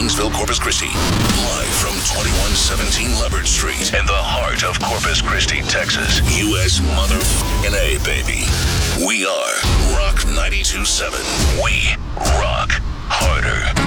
Kingsville, Corpus Christi. Live from 2117 Leopard Street in the heart of Corpus Christi, Texas. U.S. motherfucking A, baby. We are Rock 92.7. We rock harder.